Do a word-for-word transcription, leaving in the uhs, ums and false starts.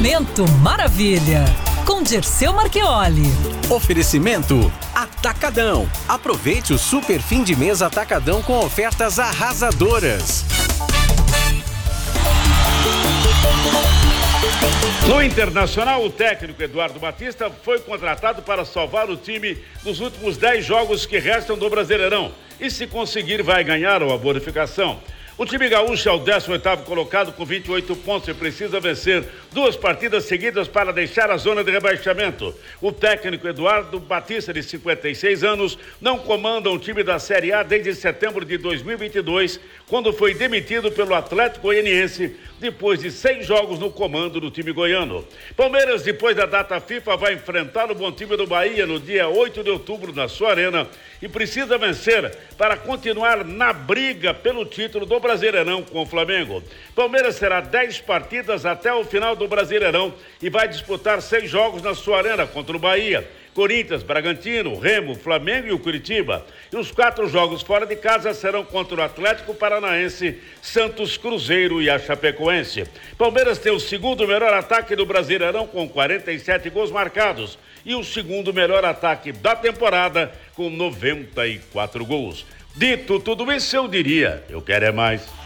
Momento Maravilha, com Dirceu Marchioli. Oferecimento Atacadão. Aproveite o super fim de mês Atacadão com ofertas arrasadoras. No Internacional, o técnico Eduardo Batista foi contratado para salvar o time nos últimos dez jogos que restam do Brasileirão. E se conseguir, vai ganhar uma bonificação. O time gaúcho é o décimo oitavo colocado com vinte e oito pontos e precisa vencer duas partidas seguidas para deixar a zona de rebaixamento. O técnico Eduardo Batista, de cinquenta e seis anos, não comanda um time da Série A desde setembro de dois mil e vinte e dois, quando foi demitido pelo Atlético Goianiense depois de seis jogos no comando do time goiano. Palmeiras, depois da data FIFA, vai enfrentar o bom time do Bahia no dia oito de outubro na sua arena e precisa vencer para continuar na briga pelo título do Brasileirão com o Flamengo. Palmeiras terá dez partidas até o final do Brasileirão e vai disputar seis jogos na sua arena contra o Bahia, Corinthians, Bragantino, Remo, Flamengo e o Curitiba. E os quatro jogos fora de casa serão contra o Atlético Paranaense, Santos, Cruzeiro e a Chapecoense. Palmeiras tem o segundo melhor ataque do Brasileirão com quarenta e sete gols marcados e o segundo melhor ataque da temporada com noventa e quatro gols. Dito tudo isso, eu diria, eu quero é mais.